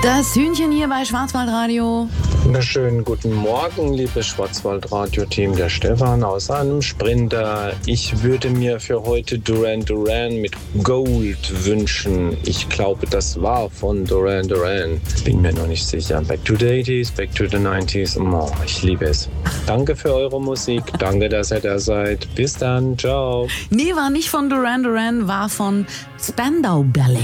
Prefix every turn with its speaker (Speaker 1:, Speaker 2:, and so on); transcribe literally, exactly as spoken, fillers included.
Speaker 1: Das Hühnchen hier bei Schwarzwaldradio.
Speaker 2: Schönen guten Morgen, liebes Schwarzwaldradio-Team, der Stefan aus einem Sprinter. Ich würde mir für heute Duran Duran mit Gold wünschen. Ich glaube, das war von Duran Duran. Bin mir noch nicht sicher. Back to the eighties, back to the nineties. Oh, ich liebe es. Danke für eure Musik. Danke, dass ihr da seid. Bis dann. Ciao.
Speaker 1: Nee, war nicht von Duran Duran, war von Spandau Ballet.